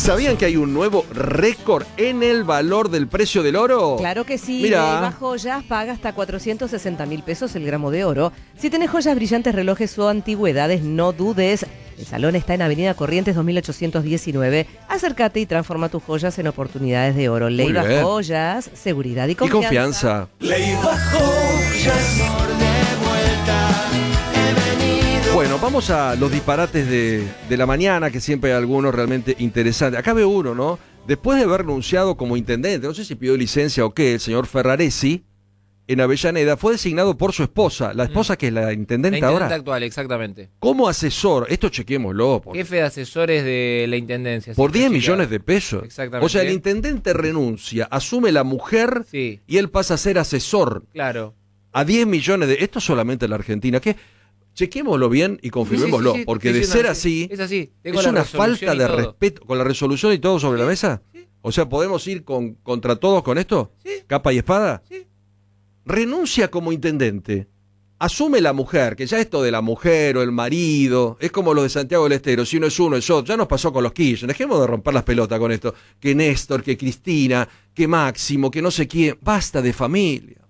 ¿Sabían que hay un nuevo récord en el valor del precio del oro? Claro que sí. Mirá. Leiva Joyas paga hasta 460.000 pesos el gramo de oro. Si tenés joyas, brillantes, relojes o antigüedades, no dudes. El salón está en Avenida Corrientes 2819. Acércate y transforma tus joyas en oportunidades de oro. Leiva bien. Joyas, seguridad y confianza. Leiva Joyas, amor de vuelta, he venido. Bueno, vamos a los disparates de la mañana, que siempre hay algunos realmente interesantes. Acá veo uno, ¿no? Después de haber renunciado como intendente, no sé si pidió licencia o qué, el señor Ferraresi, en Avellaneda, fue designado por su esposa. La esposa que es la intendente ahora. La intendente actual, exactamente. Como asesor, esto chequémoslo. Jefe de asesores de la intendencia. Por 10 Chica. millones de pesos. Exactamente. O sea, el intendente renuncia, asume la mujer Sí, y él pasa a ser asesor. claro. A 10 millones de... Esto solamente en la Argentina. ¿Qué? Chequémoslo bien y confirmémoslo. Sí, porque sí, de sí, ser no, así, es así. Tengo es la una resolución falta y de todo. respeto. ¿Con la resolución y todo sobre la mesa? Sí. O sea, ¿podemos ir contra todos con esto? Sí. ¿Capa y espada? Sí. Renuncia como intendente. Asume la mujer, que ya esto de la mujer o el marido, es como lo de Santiago del Estero, si uno es uno es otro, ya nos pasó con los Kirchner, dejemos de romper las pelotas con esto, que Néstor, que Cristina, que Máximo, que no sé quién, basta de familia,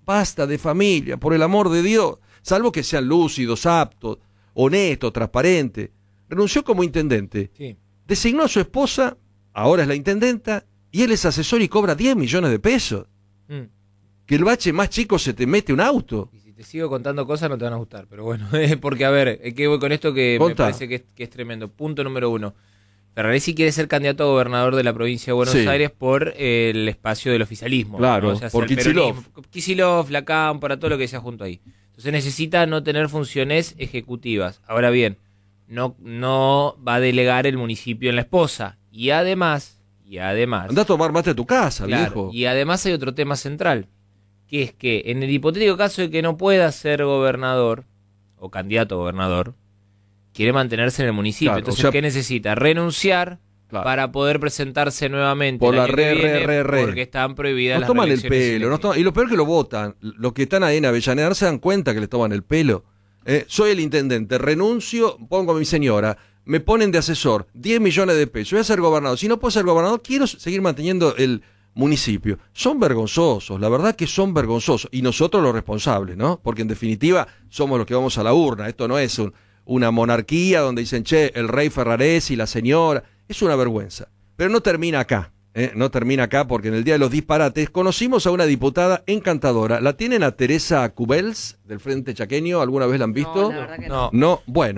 por el amor de Dios, salvo que sean lúcidos, aptos, honestos, transparentes. Renunció como intendente, Sí. designó a su esposa, ahora es la intendenta, y él es asesor y cobra 10 millones de pesos. Mm. Que el bache más chico se te mete un auto. Y si te sigo contando cosas no te van a gustar, pero bueno, porque a ver, ¿qué voy con esto que Contá. me parece que es tremendo? Punto número 1. Ferraresi quiere ser candidato a gobernador de la provincia de Buenos Sí. Aires por el espacio del oficialismo. Claro, ¿no? O sea, por hacer Kicillof. peronismo, Kicillof, la Cámpora, todo lo que sea junto ahí. Entonces necesita no tener funciones ejecutivas. Ahora bien, no va a delegar el municipio en la esposa. Y además... Anda a tomar mate a tu casa, Claro, viejo. y además hay otro tema central, que es que en el hipotético caso de que no pueda ser gobernador o candidato a gobernador, quiere mantenerse en el municipio. Claro, Entonces, o sea, ¿qué necesita? Renunciar Claro. para poder presentarse nuevamente Por el la año que viene, re. porque están prohibidas Nos las toman el reelecciones pelo. selectivas. Y lo peor que lo votan. Los que están ahí en Avellaneda no se dan cuenta que les toman el pelo. Soy el intendente, renuncio, pongo a mi señora, me ponen de asesor, 10 millones de pesos, voy a ser gobernador. Si no puedo ser gobernador, quiero seguir manteniendo el municipio. Son vergonzosos, la verdad que son vergonzosos. Y nosotros los responsables, ¿no? Porque en definitiva somos los que vamos a la urna. Esto no es una monarquía donde dicen, che, el rey Ferraresi, la señora. Es una vergüenza. Pero no termina acá. No termina acá porque en el Día de los Disparates conocimos a una diputada encantadora. ¿La tienen a Teresa Cubels del Frente Chaqueño? ¿Alguna vez la han visto? No, la verdad que No. No, bueno.